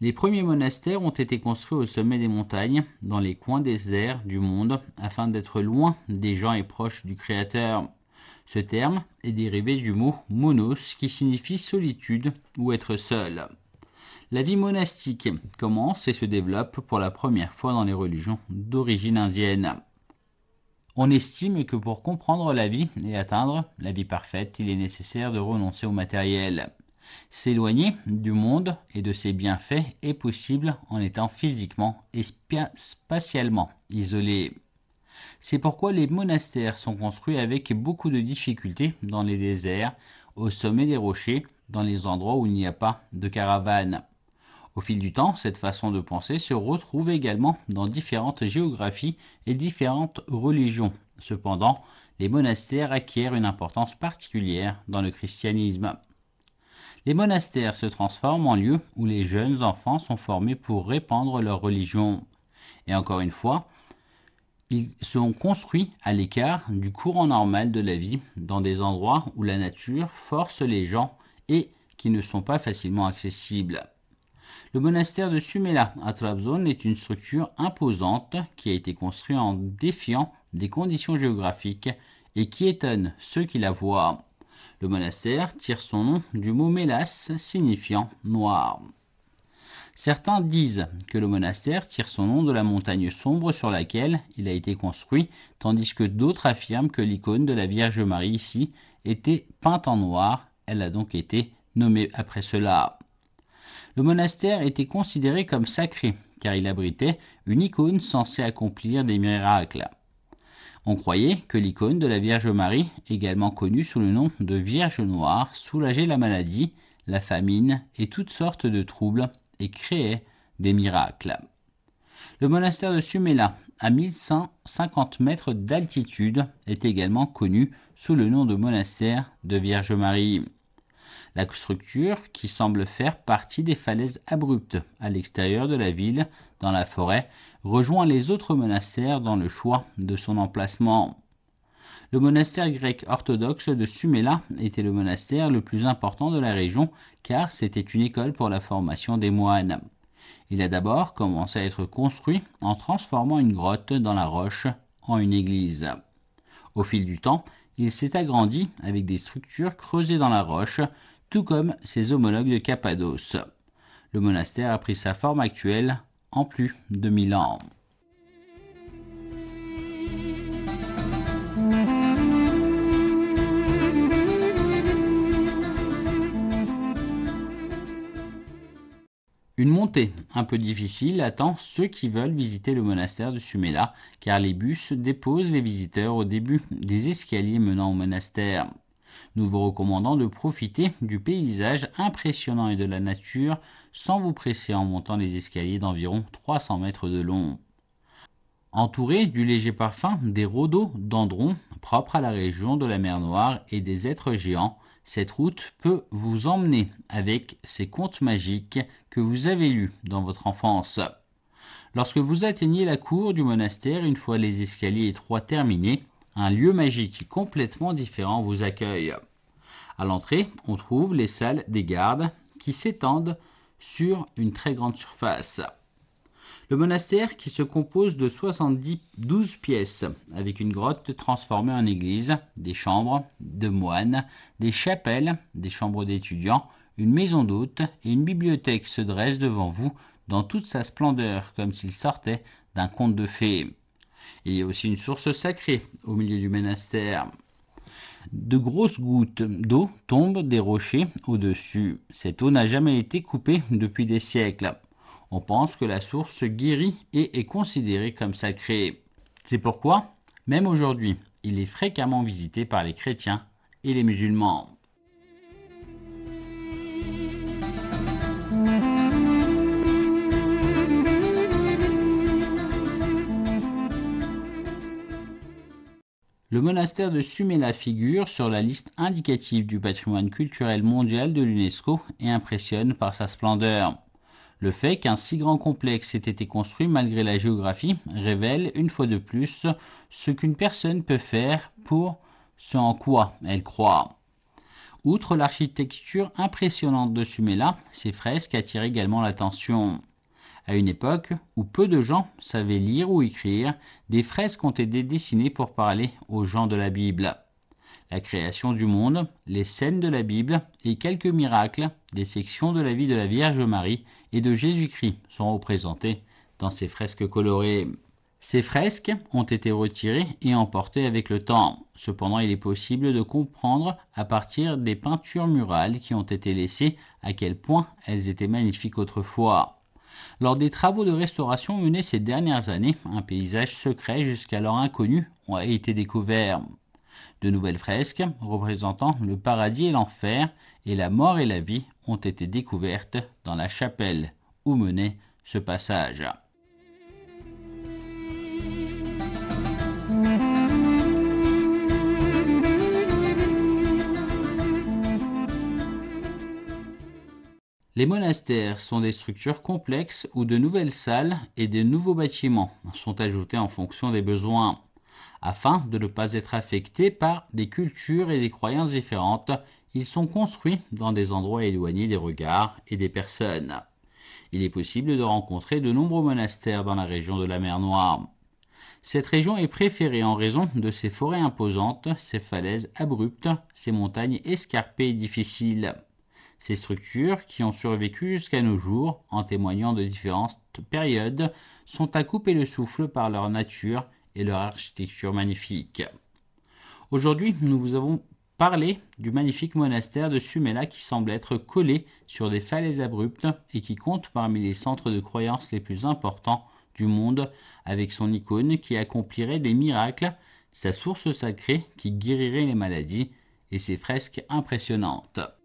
Les premiers monastères ont été construits au sommet des montagnes, dans les coins déserts du monde, afin d'être loin des gens et proches du Créateur. Ce terme est dérivé du mot monos qui signifie solitude ou être seul. La vie monastique commence et se développe pour la première fois dans les religions d'origine indienne. On estime que pour comprendre la vie et atteindre la vie parfaite, il est nécessaire de renoncer au matériel. S'éloigner du monde et de ses bienfaits est possible en étant physiquement et spatialement isolé. C'est pourquoi les monastères sont construits avec beaucoup de difficultés dans les déserts, au sommet des rochers, dans les endroits où il n'y a pas de caravane. Au fil du temps, cette façon de penser se retrouve également dans différentes géographies et différentes religions. Cependant, les monastères acquièrent une importance particulière dans le christianisme. Les monastères se transforment en lieux où les jeunes enfants sont formés pour répandre leur religion. Et encore une fois, ils sont construits à l'écart du courant normal de la vie, dans des endroits où la nature force les gens et qui ne sont pas facilement accessibles. Le monastère de Sumela à Trabzon est une structure imposante qui a été construite en défiant des conditions géographiques et qui étonne ceux qui la voient. Le monastère tire son nom du mot mélas signifiant noir. Certains disent que le monastère tire son nom de la montagne sombre sur laquelle il a été construit, tandis que d'autres affirment que l'icône de la Vierge Marie ici était peinte en noir, elle a donc été nommée après cela. Le monastère était considéré comme sacré, car il abritait une icône censée accomplir des miracles. On croyait que l'icône de la Vierge Marie, également connue sous le nom de Vierge Noire, soulageait la maladie, la famine et toutes sortes de troubles et créait des miracles. Le monastère de Sumela, à 1150 mètres d'altitude, est également connu sous le nom de monastère de Vierge Marie. La structure, qui semble faire partie des falaises abruptes à l'extérieur de la ville, dans la forêt, rejoint les autres monastères dans le choix de son emplacement. Le monastère grec orthodoxe de Sumela était le monastère le plus important de la région car c'était une école pour la formation des moines. Il a d'abord commencé à être construit en transformant une grotte dans la roche en une église. Au fil du temps, il s'est agrandi avec des structures creusées dans la roche, tout comme ses homologues de Cappadoce. Le monastère a pris sa forme actuelle en plus de 1000 ans. Une montée un peu difficile attend ceux qui veulent visiter le monastère de Sumela, car les bus déposent les visiteurs au début des escaliers menant au monastère. Nous vous recommandons de profiter du paysage impressionnant et de la nature sans vous presser en montant les escaliers d'environ 300 mètres de long. Entouré du léger parfum des rhododendrons propres à la région de la mer Noire et des êtres géants, cette route peut vous emmener avec ces contes magiques que vous avez lus dans votre enfance. Lorsque vous atteignez la cour du monastère, une fois les escaliers étroits terminés, un lieu magique complètement différent vous accueille. À l'entrée, on trouve les salles des gardes qui s'étendent sur une très grande surface. Le monastère qui se compose de 72 pièces, avec une grotte transformée en église, des chambres de moines, des chapelles, des chambres d'étudiants, une maison d'hôtes et une bibliothèque se dressent devant vous dans toute sa splendeur, comme s'il sortait d'un conte de fées. Il y a aussi une source sacrée au milieu du monastère. De grosses gouttes d'eau tombent des rochers au-dessus. Cette eau n'a jamais été coupée depuis des siècles. On pense que la source guérit et est considérée comme sacrée. C'est pourquoi, même aujourd'hui, il est fréquemment visité par les chrétiens et les musulmans. Le monastère de Sumela figure sur la liste indicative du patrimoine culturel mondial de l'UNESCO et impressionne par sa splendeur. Le fait qu'un si grand complexe ait été construit malgré la géographie révèle une fois de plus ce qu'une personne peut faire pour ce en quoi elle croit. Outre l'architecture impressionnante de Sumela, ces fresques attirent également l'attention. À une époque où peu de gens savaient lire ou écrire, des fresques ont été dessinées pour parler aux gens de la Bible. La création du monde, les scènes de la Bible et quelques miracles, des sections de la vie de la Vierge Marie et de Jésus-Christ sont représentés dans ces fresques colorées. Ces fresques ont été retirées et emportées avec le temps. Cependant, il est possible de comprendre à partir des peintures murales qui ont été laissées à quel point elles étaient magnifiques autrefois. Lors des travaux de restauration menés ces dernières années, un paysage secret jusqu'alors inconnu a été découvert. De nouvelles fresques représentant le paradis et l'enfer et la mort et la vie ont été découvertes dans la chapelle où menait ce passage. Les monastères sont des structures complexes où de nouvelles salles et de nouveaux bâtiments sont ajoutés en fonction des besoins. Afin de ne pas être affectés par des cultures et des croyances différentes, ils sont construits dans des endroits éloignés des regards et des personnes. Il est possible de rencontrer de nombreux monastères dans la région de la mer Noire. Cette région est préférée en raison de ses forêts imposantes, ses falaises abruptes, ses montagnes escarpées et difficiles. Ces structures, qui ont survécu jusqu'à nos jours, en témoignant de différentes périodes, sont à couper le souffle par leur nature et leur architecture magnifique. Aujourd'hui, nous vous avons parlé du magnifique monastère de Sumela qui semble être collé sur des falaises abruptes et qui compte parmi les centres de croyance les plus importants du monde, avec son icône qui accomplirait des miracles, sa source sacrée qui guérirait les maladies et ses fresques impressionnantes.